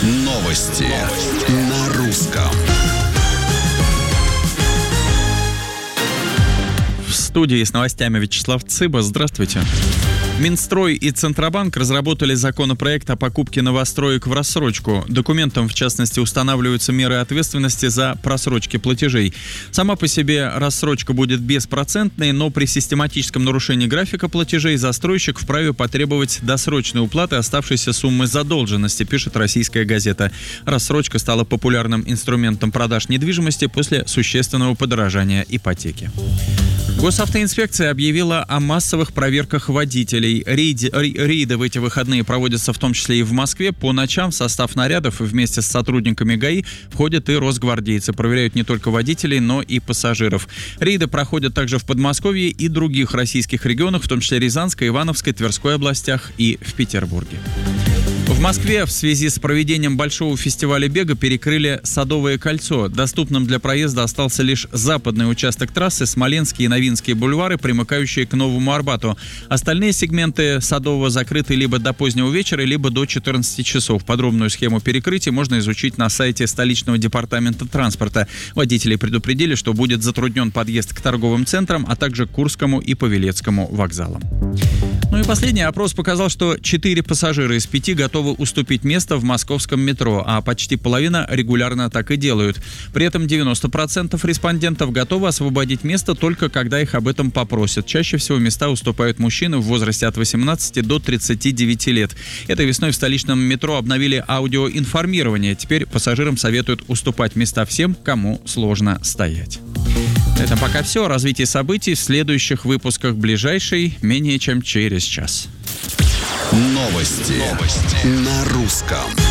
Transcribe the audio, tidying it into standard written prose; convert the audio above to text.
Новости на русском. В студии с новостями Вячеслав Цыба. Здравствуйте. Минстрой и Центробанк разработали законопроект о покупке новостроек в рассрочку. Документом, в частности, устанавливаются меры ответственности за просрочки платежей. Сама по себе рассрочка будет беспроцентной, но при систематическом нарушении графика платежей застройщик вправе потребовать досрочной уплаты оставшейся суммы задолженности, пишет «Российская газета». Рассрочка стала популярным инструментом продаж недвижимости после существенного подорожания ипотеки. Госавтоинспекция объявила о массовых проверках водителей. Рейды в эти выходные проводятся в том числе и в Москве. По ночам в состав нарядов вместе с сотрудниками ГАИ входят и росгвардейцы. Проверяют не только водителей, но и пассажиров. Рейды проходят также в Подмосковье и других российских регионах, в том числе Рязанской, Ивановской, Тверской областях и в Петербурге. В Москве в связи с проведением большого фестиваля бега перекрыли Садовое кольцо. Доступным для проезда остался лишь западный участок трассы, Смоленские и Новинские бульвары, примыкающие к Новому Арбату. Остальные сегменты Садового закрыты либо до позднего вечера, либо до 14 часов. Подробную схему перекрытия можно изучить на сайте столичного департамента транспорта. Водители предупредили, что будет затруднен подъезд к торговым центрам, а также к Курскому и Павелецкому вокзалам. Ну и последний опрос показал, что 4 пассажира из 5 готовы уступить место в московском метро, а почти половина регулярно так и делают. При этом 90% респондентов готовы освободить место только когда их об этом попросят. Чаще всего места уступают мужчины в возрасте от 18 до 39 лет. Этой весной в столичном метро обновили аудиоинформирование. Теперь пассажирам советуют уступать места всем, кому сложно стоять. На этом пока все. Развитие событий в следующих выпусках ближайшей менее чем через час. Новости на русском.